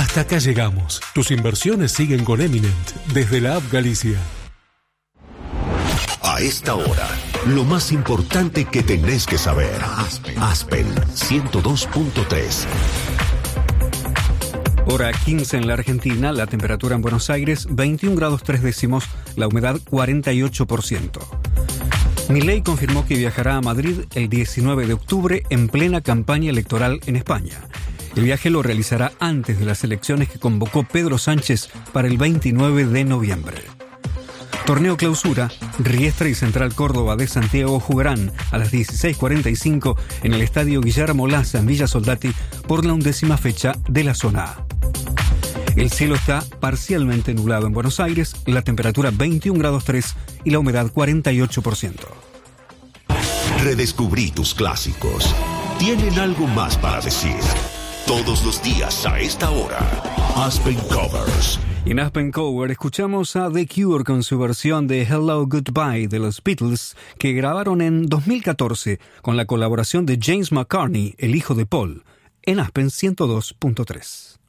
Hasta acá llegamos. Tus inversiones siguen con Eminent desde la app Galicia. A esta hora, lo más importante que tenés que saber. Aspen 102.3. Hora 15 en la Argentina, la temperatura en Buenos Aires 21 grados 3 décimos, la humedad 48%. Milei confirmó que viajará a Madrid el 19 de octubre en plena campaña electoral en España. El viaje lo realizará antes de las elecciones que convocó Pedro Sánchez para el 29 de noviembre. Torneo Clausura, Riestra y Central Córdoba de Santiago jugarán a las 16:45 en el Estadio Guillermo Laza en Villa Soldati por la 11ª fecha de la Zona A. El cielo está parcialmente nublado en Buenos Aires, la temperatura 21 grados 3 y la humedad 48%. Redescubrí tus clásicos. Tienen algo más para decir. Todos los días a esta hora. Aspen Covers. Y en Aspen Cover escuchamos a The Cure con su versión de Hello Goodbye de los Beatles, que grabaron en 2014 con la colaboración de James McCartney, el hijo de Paul, en Aspen 102.3.